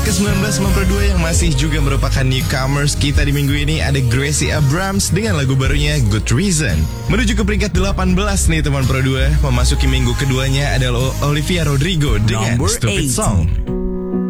ke-19 Pro 2 yang masih juga merupakan newcomers kita di minggu ini ada Gracie Abrams dengan lagu barunya Good Reason. Menuju ke peringkat 18 nih teman Pro 2, memasuki minggu keduanya adalah Olivia Rodrigo dengan Number Stupid 8. Song.